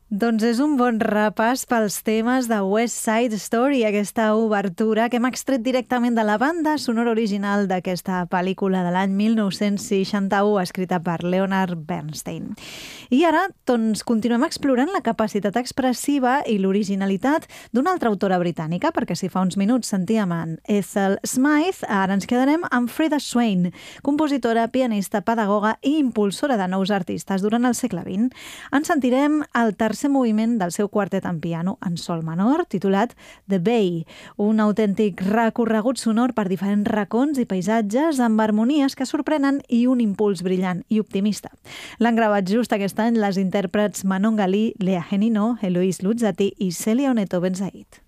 Doncs és un bon repàs pels temes de West Side Story, aquesta obertura que hem extret directament de la banda sonora original d'aquesta pel·lícula de l'any 1961, escrita per Leonard Bernstein. I ara, doncs, continuem explorant la capacitat expressiva i l'originalitat d'una altra autora britànica, perquè si fa uns minuts sentíem en Ethel Smythe, ara ens quedarem amb Freda Swain, compositora, pianista, pedagoga i impulsora de nous artistes durant el segle XX. En sentirem el tercer moviment del seu quartet en piano en sol menor, titulat The Bay, un autèntic recorregut sonor per diferents racons i paisatges amb harmonies que sorprenen i un impuls brillant i optimista. L'han gravat just aquest any les intèrprets Manon Gali, Lea Genino, Eloise Luzzati i Celia Oneto Benzaid.